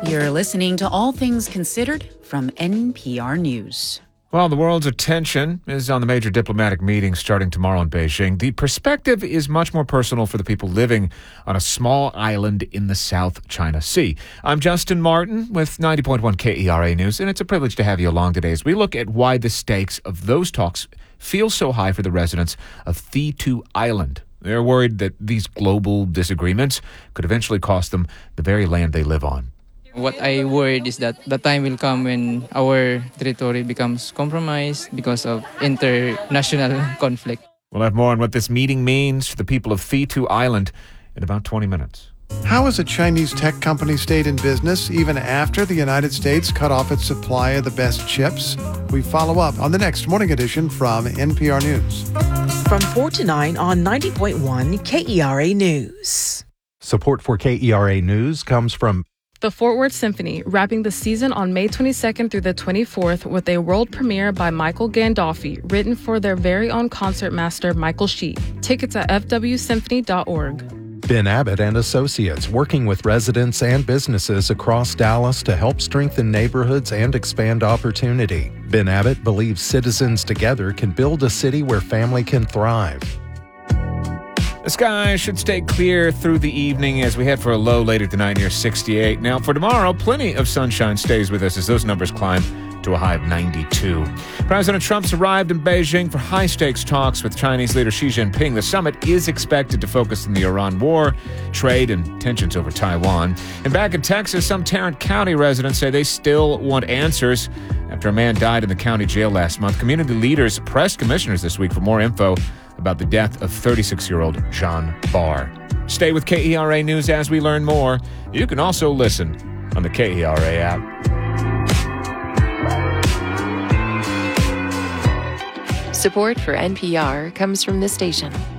You're listening to All Things Considered from NPR News. Well, the world's attention is on the major diplomatic meeting starting tomorrow in Beijing. The perspective is much more personal for the people living on a small island in the South China Sea. I'm Justin Martin with 90.1 KERA News, and it's a privilege to have you along today as we look at why the stakes of those talks feel so high for the residents of Thitu Island. They're worried that these global disagreements could eventually cost them the very land they live on. What I worried is that the time will come when our territory becomes compromised because of international conflict. We'll have more on what this meeting means for the people of Thitu Island in about 20 minutes. How has a Chinese tech company stayed in business even after the United States cut off its supply of the best chips? We follow up on the next morning edition from NPR News. From 4 to 9 on 90.1 KERA News. Support for KERA News comes from the Fort Worth Symphony, wrapping the season on May 22nd through the 24th with a world premiere by Michael Gandolfi, written for their very own concertmaster, Michael Sheet. Tickets at fwsymphony.org. Ben Abbott and Associates, working with residents and businesses across Dallas to help strengthen neighborhoods and expand opportunity. Ben Abbott believes citizens together can build a city where family can thrive. The sky should stay clear through the evening as we head for a low later tonight near 68. Now, for tomorrow, plenty of sunshine stays with us as those numbers climb to a high of 92. President Trump's arrived in Beijing for high-stakes talks with Chinese leader Xi Jinping. The summit is expected to focus on the Iran war, trade, and tensions over Taiwan. And back in Texas, some Tarrant County residents say they still want answers after a man died in the county jail last month. Community leaders pressed commissioners this week for more info about the death of 36-year-old John Barr. Stay with KERA News as we learn more. You can also listen on the KERA app. Support for NPR comes from this station